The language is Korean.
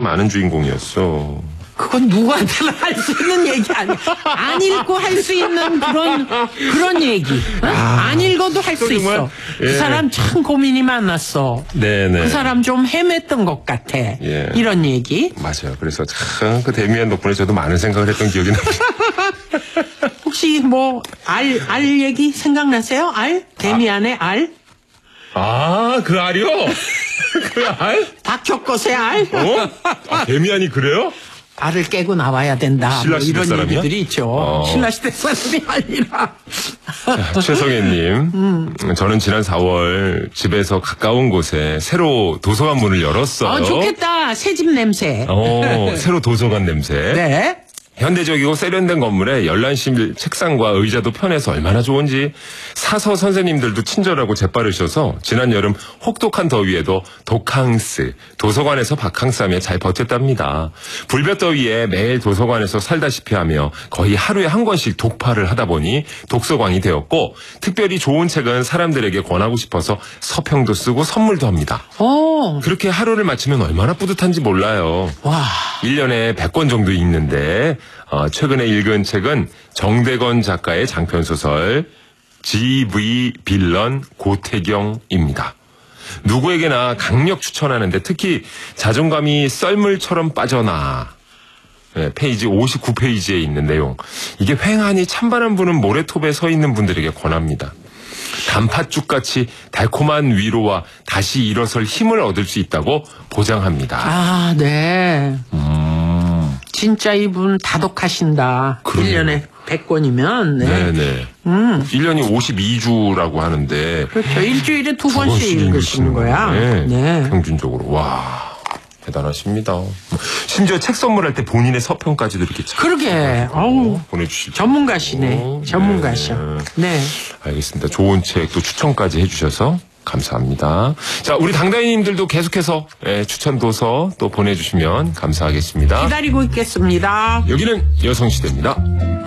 많은 주인공이었어. 그건 누구한테나 할 수 있는 얘기 아니야. 안 읽고 할 수 있는 그런 얘기. 안 읽어도 할 수 있어. 예. 그 사람 참 고민이 많았어. 네네. 그 사람 좀 헤맸던 것 같아. 예. 이런 얘기. 맞아요. 그래서 참 그 데미안 덕분에 저도 많은 생각을 했던 기억이 납니다. 혹시 뭐 알 얘기 생각나세요? 데미안의 알? 그 알이요? 그 알? 박혁것의 알? 데미안이 그래요? 알을 깨고 나와야 된다. 신라 시대 이런 사람이야? 얘기들이 있죠. 신라 시대 사람이 아니라. 최성애님, 저는 지난 4월 집에서 가까운 곳에 새로 도서관 문을 열었어요. 좋겠다. 새집 냄새. 새로 도서관 냄새. 네. 현대적이고 세련된 건물에 열람실 책상과 의자도 편해서 얼마나 좋은지 사서 선생님들도 친절하고 재빠르셔서 지난 여름 혹독한 더위에도 독항스, 도서관에서 바캉스 하며 잘 버텼답니다. 불볕더위에 매일 도서관에서 살다시피 하며 거의 하루에 한 권씩 독파를 하다 보니 독서광이 되었고 특별히 좋은 책은 사람들에게 권하고 싶어서 서평도 쓰고 선물도 합니다. 그렇게 하루를 마치면 얼마나 뿌듯한지 몰라요. 와. 1년에 100권 정도 읽는데 최근에 읽은 책은 정대건 작가의 장편소설 GV 빌런 고태경입니다. 누구에게나 강력 추천하는데 특히 자존감이 썰물처럼 빠져나 페이지 59페이지에 있는 내용. 이게 횡하니 찬바람 부는 모래톱에 서 있는 분들에게 권합니다. 단팥죽같이 달콤한 위로와 다시 일어설 힘을 얻을 수 있다고 보장합니다. 네. 진짜 이분 다독하신다. 그러네요. 1년에 100권이면. 네네. 1년이 52주라고 하는데. 그렇죠. 일주일에 2번씩 읽으시는 거야. 네. 평균적으로. 와. 대단하십니다. 심지어 책 선물할 때 본인의 서평까지도 이렇게 그러게. 보내주시고. 전문가시네. 전문가셔. 네. 알겠습니다. 좋은 책 또 추천까지 해주셔서 감사합니다. 자, 우리 당다이님들도 계속해서 추천 도서 또 보내주시면 감사하겠습니다. 기다리고 있겠습니다. 여기는 여성시대입니다.